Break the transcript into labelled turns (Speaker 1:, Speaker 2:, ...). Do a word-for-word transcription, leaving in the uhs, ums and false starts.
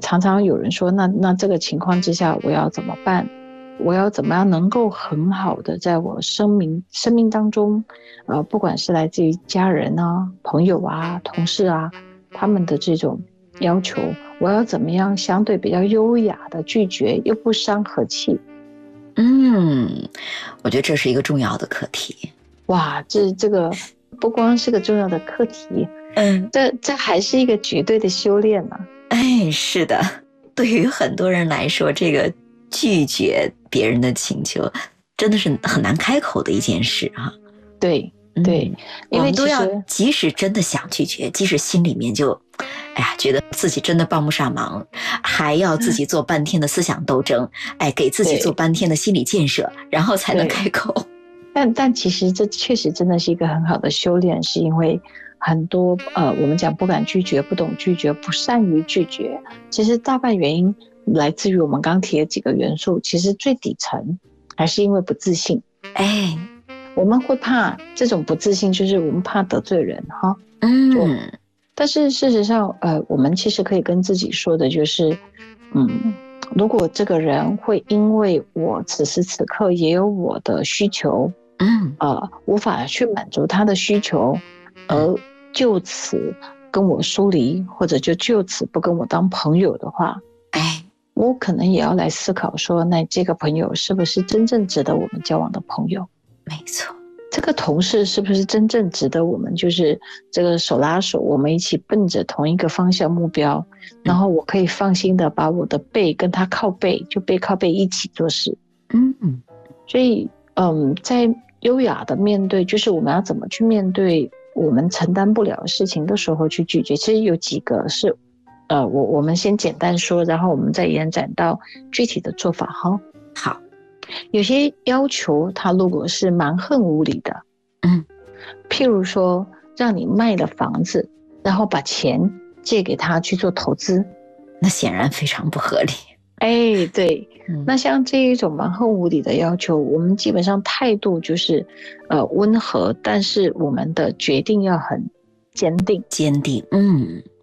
Speaker 1: 常常有人说，那那这个情况之下，我要怎么办？我要怎么样能够很好的在我生命生命当中，呃，不管是来自于家人啊、朋友啊、同事啊，他们的这种要求，我要怎么样相对比较优雅的拒绝，又不伤和气？
Speaker 2: 嗯，我觉得这是一个重要的课题。
Speaker 1: 哇，这这个不光是个重要的课题，
Speaker 2: 嗯，
Speaker 1: 这这还是一个绝对的修炼呢、啊。
Speaker 2: 哎，是的，对于很多人来说，这个拒绝别人的请求真的是很难开口的一件事哈、啊。
Speaker 1: 对对、嗯，因为
Speaker 2: 我们都要，
Speaker 1: 其实
Speaker 2: 即使真的想拒绝，即使心里面就，哎呀，觉得自己真的帮不上忙，还要自己做半天的思想斗争，哎，给自己做半天的心理建设，然后才能开口。
Speaker 1: 但但其实这确实真的是一个很好的修炼，是因为很多呃，我们讲不敢拒绝、不懂拒绝、不善于拒绝，其实大半原因来自于我们刚提的几个元素，其实最底层还是因为不自信。
Speaker 2: 哎，
Speaker 1: 我们会怕这种不自信，就是我们怕得罪人哈。
Speaker 2: 嗯，
Speaker 1: 但是事实上，呃，我们其实可以跟自己说的就是，嗯，如果这个人会因为我此时此刻也有我的需求。
Speaker 2: 嗯，
Speaker 1: 呃，无法去满足他的需求，而就此跟我疏离，或者就就此不跟我当朋友的话，
Speaker 2: 哎，
Speaker 1: 我可能也要来思考说，那这个朋友是不是真正值得我们交往的朋友？
Speaker 2: 没错。
Speaker 1: 这个同事是不是真正值得我们就是这个手拉手，我们一起奔着同一个方向目标，然后我可以放心的把我的背跟他靠背，就背靠背一起做事。
Speaker 2: 嗯，
Speaker 1: 所以嗯，在优雅的面对，就是我们要怎么去面对我们承担不了的事情的时候去拒绝。其实有几个是，呃，我我们先简单说，然后我们再延展到具体的做法哈。
Speaker 2: 好，
Speaker 1: 有些要求他如果是蛮横无理的，
Speaker 2: 嗯，
Speaker 1: 譬如说让你卖了房子，然后把钱借给他去做投资，
Speaker 2: 那显然非常不合理。
Speaker 1: 哎，对，
Speaker 2: 嗯，
Speaker 1: 那像这一种蛮横无理的要求，我们基本上态度就是，呃，温和，但是我们的决定要很坚定。
Speaker 2: 坚定，嗯。